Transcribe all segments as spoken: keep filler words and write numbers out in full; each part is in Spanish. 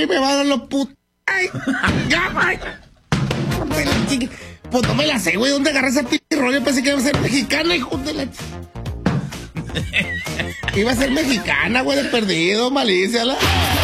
me va a dar los putos. Ay, ya, ay. Pues no me la sé, güey. ¿Dónde agarré ese pinche rollo? Pensé que iba a ser mexicana, hijo de la... Iba a ser mexicana, güey, de perdido, malicia. La...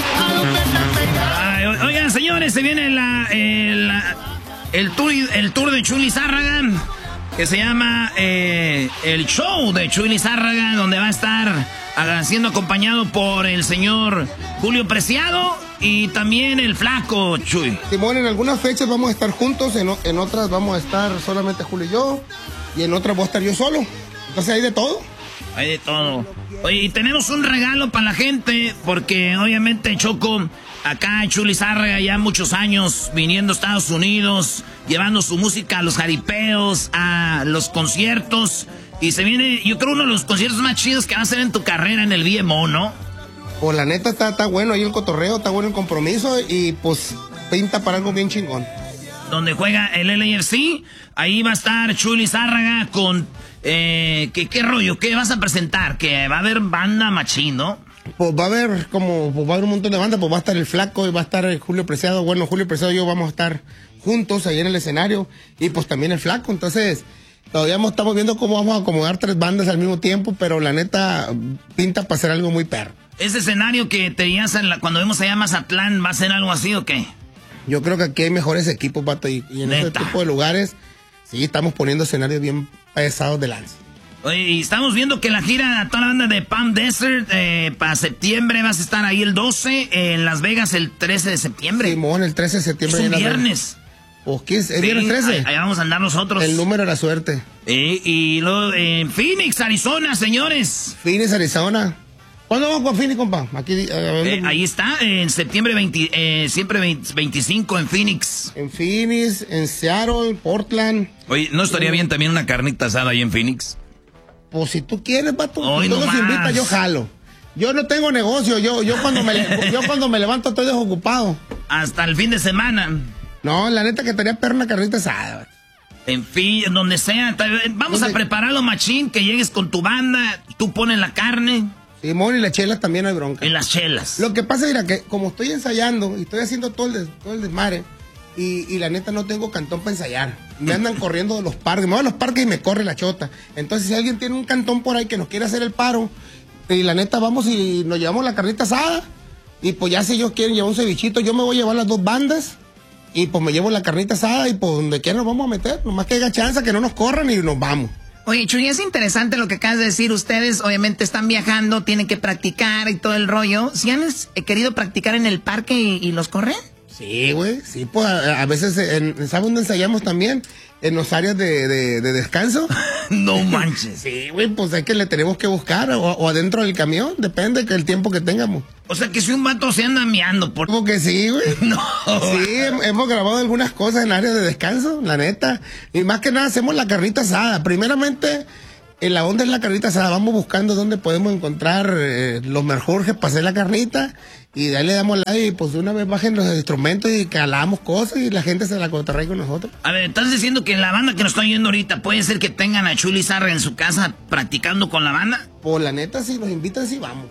Ay, oigan, señores, se viene la, el, el, tour, el tour de Chuy Lizárraga, que se llama eh, el show de Chuy Lizárraga, donde va a estar siendo acompañado por el señor Julio Preciado y también el Flaco Chuy. Simón, en algunas fechas vamos a estar juntos, en, en otras vamos a estar solamente Julio y yo, y en otras voy a estar yo solo. Entonces hay de todo. Hay de todo. Oye, y tenemos un regalo para la gente, porque obviamente, Choco, acá Chuy Lizárraga ya muchos años viniendo a Estados Unidos, llevando su música a los jaripeos, a los conciertos, y se viene, yo creo, uno de los conciertos más chidos que va a hacer en tu carrera en el V M O, ¿no? Pues la neta está, está bueno ahí el cotorreo, está bueno el compromiso, y pues pinta para algo bien chingón. Donde juega el L A F C, ahí va a estar Chuy Lizárraga con... Eh, ¿qué, ¿Qué rollo? ¿Qué vas a presentar? Que va a haber banda machín, ¿no? Pues va a haber como, pues va a haber un montón de bandas, pues va a estar el Flaco y va a estar el Julio Preciado. Bueno, Julio Preciado y yo vamos a estar juntos ahí en el escenario, y pues también el Flaco. Entonces, todavía estamos viendo cómo vamos a acomodar tres bandas al mismo tiempo, pero la neta pinta para hacer algo muy perro. ¿Ese escenario que tenías en la, cuando vemos allá Mazatlán va a ser algo así o qué? Yo creo que aquí hay mejores equipos, vato, y, y en ese tipo de lugares, sí, estamos poniendo escenarios bien pesados de lanza. Oye, y estamos viendo que la gira a toda la banda de Palm Desert eh, para septiembre vas a estar ahí el doce, eh, en Las Vegas el trece de septiembre. Simón, el trece de septiembre. Es un viernes. ¿O qué es? ¿El sí, viernes trece? Ahí, ahí vamos a andar nosotros. El número de la suerte. Eh, y luego en Phoenix, Arizona, señores. Phoenix, Arizona. ¿Cuándo vamos con Phoenix, compa? Aquí, eh, eh, ahí está, en septiembre veinte, eh, siempre veinticinco en Phoenix. En Phoenix, en Seattle, Portland. Oye, ¿no estaría bien también una carnita asada ahí en Phoenix? Pues si tú quieres, pato, Hoy tú no nos invitas, yo jalo. Yo no tengo negocio, yo, yo, cuando me, yo cuando me levanto estoy desocupado. Hasta el fin de semana. No, la neta que estaría perro una carnita asada. En fin, donde sea. Vamos a prepararlo, machín, que llegues con tu banda, tú pones la carne. Simón, y las chelas también hay bronca. Y las chelas. Lo que pasa es que como estoy ensayando y estoy haciendo todo el, des, todo el desmadre, y, y la neta no tengo cantón para ensayar. Me andan corriendo de los parques, me voy a los parques y me corre la chota. Entonces, si alguien tiene un cantón por ahí que nos quiere hacer el paro, y la neta vamos y nos llevamos la carnita asada, y pues ya si ellos quieren llevar un cevichito, yo me voy a llevar las dos bandas, y pues me llevo la carnita asada, y pues donde quiera nos vamos a meter, nomás que haya chance, que no nos corran y nos vamos. Oye, Chuy, es interesante lo que acabas de decir. Ustedes obviamente están viajando, tienen que practicar y todo el rollo. ¿Sí han querido practicar en el parque y, y los corren? Sí, güey, sí, pues a, a veces, en, ¿sabes dónde ensayamos también? En los áreas de, de, de descanso. No manches. Sí, güey, pues es que le tenemos que buscar, o, o adentro del camión, depende del tiempo que tengamos. O sea que si un vato se anda meando por... Como que sí, güey. No. Sí, hemos grabado algunas cosas en áreas de descanso, la neta. Y más que nada hacemos la carnita asada. Primeramente, en la onda es la carnita asada. Vamos buscando dónde podemos encontrar eh, los mejores para hacer la carnita. Y de ahí le damos like y pues de una vez bajen los instrumentos y calamos cosas y la gente se la cotorrea con nosotros. A ver, ¿estás diciendo que la banda que nos está oyendo ahorita puede ser que tengan a Chuy Lizárraga en su casa practicando con la banda? Pues la neta, si nos invitan, sí vamos.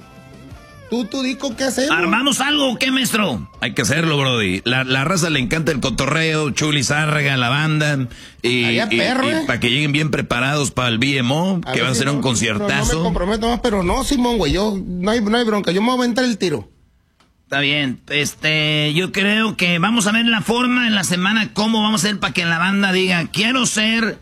Tú, tú, Dico, ¿qué hacemos? ¿Armamos algo o qué, maestro? Hay que hacerlo, brody. La, la raza le encanta el cotorreo, Chuy Lizárraga, la banda. Y, y, perro, y eh. para que lleguen bien preparados para el V M O, a que va a ser si un no, conciertazo. No, no me comprometo más, pero no, Simón, güey. Yo, no hay, no hay bronca. Yo me voy a aventar el tiro. Está bien. Este, yo creo que vamos a ver la forma en la semana, cómo vamos a hacer para que la banda diga, quiero ser...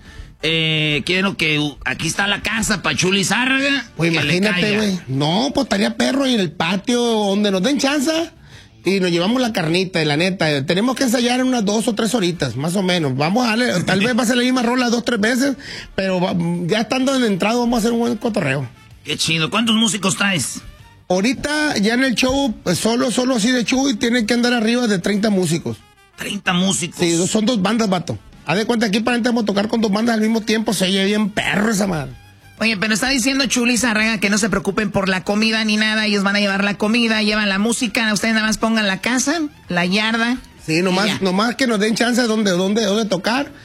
Eh, quiero que uh, aquí está la casa para Chuy Lizárraga. Pues imagínate, güey. No, pues estaría perro y en el patio donde nos den chance y nos llevamos la carnita, y la neta. Tenemos que ensayar en unas dos o tres horitas, más o menos. Vamos a darle, tal vez va a ser la misma rola dos, tres veces, pero va, ya estando en el entrado vamos a hacer un buen cotorreo. Qué chido. ¿Cuántos músicos traes? Ahorita ya en el show, solo, solo así de Chuy, tienen que andar arriba de treinta músicos. treinta músicos. Sí, son dos bandas, vato. Haz de cuenta, aquí para gente vamos a tocar con dos bandas al mismo tiempo, se oye bien perro esa madre. Oye, pero está diciendo Chuy Lizárraga que no se preocupen por la comida ni nada, ellos van a llevar la comida, llevan la música, ustedes nada más pongan la casa, la yarda. Sí, nomás, nomás que nos den chance de dónde, dónde, dónde tocar.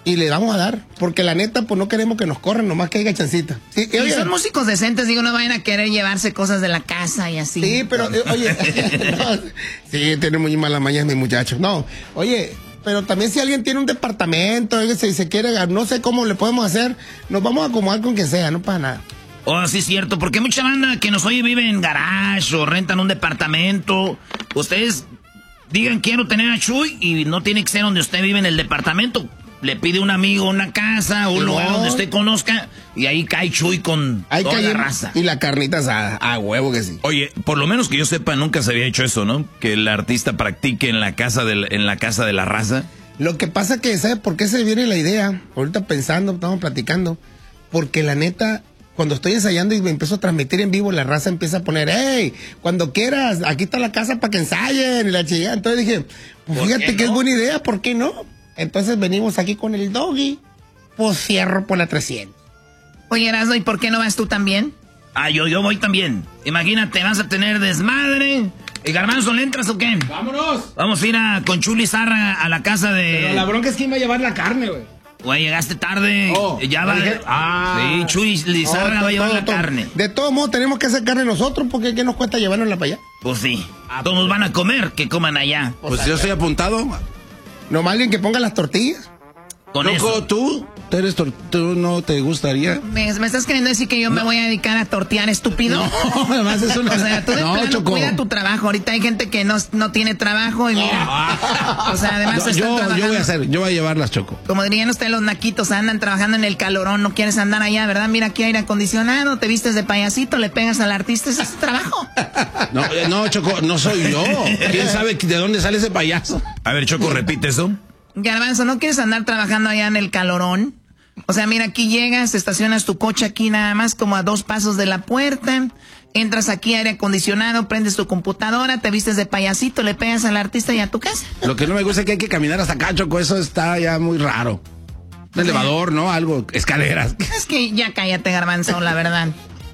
y le vamos a dar, porque la neta, pues no queremos que nos corran, nomás que haya chancita. Sí, y oye, son músicos decentes, digo, no vayan a querer llevarse cosas de la casa y así. Sí, pero, eh, oye, no, sí, tiene muy malas mañas mi muchacho. No, oye, pero también si alguien tiene un departamento, si se quiere, no sé cómo le podemos hacer, nos vamos a acomodar con que sea, no pasa nada. Oh, sí es cierto, porque mucha banda que nos oye vive en garage o rentan un departamento. Ustedes digan quiero tener a Chuy y no tiene que ser donde usted vive en el departamento. Le pide un amigo una casa o un lugar donde usted conozca y ahí cae Chuy con ahí toda cae la raza. Y la carnita asada, a huevo que sí. Oye, por lo menos que yo sepa, nunca se había hecho eso, ¿no? Que el artista practique en la casa de la, en la casa de la raza. Lo que pasa que, ¿sabes por qué se viene la idea? Ahorita pensando, estamos platicando. Porque la neta, cuando estoy ensayando y me empiezo a transmitir en vivo, la raza empieza a poner, hey, cuando quieras, aquí está la casa para que ensayen y la chingada. Entonces dije, pues fíjate que no? Es buena idea, ¿por qué no? Entonces venimos aquí con el Doggy, pues cierro por la trescientos. Oye, Erasmo, ¿y por qué no vas tú también? Ah, yo, yo voy también. Imagínate, vas a tener desmadre. ¿Y Garbanzo, le entras o qué? ¡Vámonos! Vamos a ir a, con Chuli Zarra a la casa de... Pero la bronca es quién va a llevar la carne, güey. Güey, llegaste tarde. Oh, ya va. dije, ah, sí, Chuli Zarra no, va a llevar todo, la todo. carne. De todos modos, tenemos que hacer carne nosotros, porque ¿qué nos cuesta llevárnosla para allá? Pues sí. Todos van a comer, que coman allá. Pues, pues yo estoy apuntado. Nomás alguien que ponga las tortillas. Con Loco, eso. ¿tú? ¿Eres tor- ¿Tú no te gustaría? ¿Me, me estás queriendo decir que yo no. me voy a dedicar a tortear, estúpido? No, además es una... O sea, tú de no, plano Choco. cuida tu trabajo. Ahorita hay gente que no, no tiene trabajo y mira. O sea, además No, están yo, trabajando. yo voy a hacer, yo voy a llevarlas, Choco. Como dirían ustedes los naquitos, andan trabajando en el calorón, no quieres andar allá, ¿verdad? Mira, aquí aire acondicionado, te vistes de payasito, le pegas al artista, ese es tu trabajo. No, eh, no, Choco, no soy yo. ¿Quién sabe de dónde sale ese payaso? A ver, Choco, repite eso. Garbanzo, ¿no quieres andar trabajando allá en el calorón? O sea, mira, aquí llegas, estacionas tu coche aquí nada más como a dos pasos de la puerta, entras aquí aire acondicionado, prendes tu computadora, te vistes de payasito, le pegas al artista y a tu casa. Lo que no me gusta es que hay que caminar hasta acá, Choco, eso está ya muy raro. Un elevador, ¿no? Algo, escaleras. Es que ya cállate, Garbanzo, la verdad.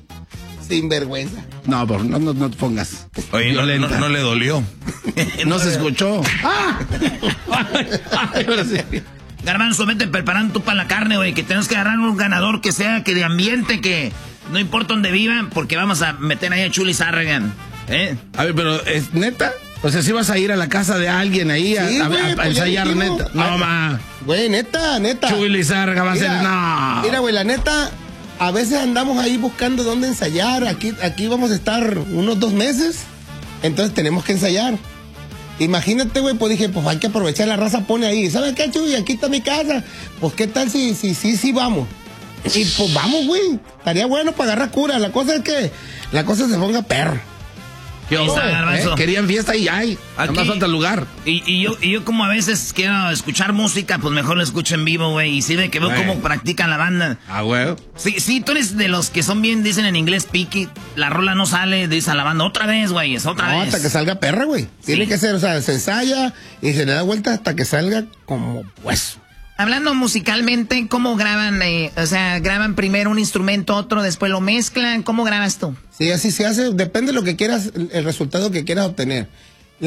Sin vergüenza. No, por, no, no, no te pongas. Oye, no, no, no le dolió. No se escuchó. ¡Ah! Ahora sí. Garbanzo, vete preparando tú para la carne, güey, que tenemos que agarrar un ganador que sea que de ambiente, que no importa dónde vivan, porque vamos a meter ahí a Chuli Zarragan, ¿eh? A ver, pero ¿es neta? O sea, si vas a ir a la casa de alguien ahí a, Sí, a, güey, a- a pues ya ensayar dijimos. neta. No, Ay, ma. Güey, neta, neta. Chuli Zarraga va a ser... No. Mira, güey, la neta, a veces andamos ahí buscando dónde ensayar. Aquí, aquí vamos a estar unos dos meses. Entonces tenemos que ensayar. Imagínate, güey, pues dije, pues hay que aprovechar, la raza pone ahí. ¿Sabes qué, Chuy? Aquí está mi casa. Pues qué tal si, si, si, si vamos. Y pues vamos, güey. Estaría bueno para agarrar cura. La cosa es que la cosa se ponga perro. ¿Qué Ahí está, onda, Garbanzo. eh? Querían fiesta y hay. Aquí- Nomás falta el lugar. Y, y yo y yo como a veces quiero escuchar música, pues mejor lo escucho en vivo, güey. Y sirve que veo Güey. cómo practican la banda. Ah, güey. Sí, sí, tú eres de los que son bien, dicen en inglés, picky. La rola no sale, dice a la banda, otra vez, güey, es otra No, vez. hasta que salga perra, güey. Tiene Sí. que ser, o sea, se ensaya y se le da vuelta hasta que salga como hueso. Hablando musicalmente, ¿cómo graban? Eh, o sea, ¿graban primero un instrumento, otro, después lo mezclan? ¿Cómo grabas tú? Sí, así se hace. Depende de lo que quieras, el el resultado que quieras obtener.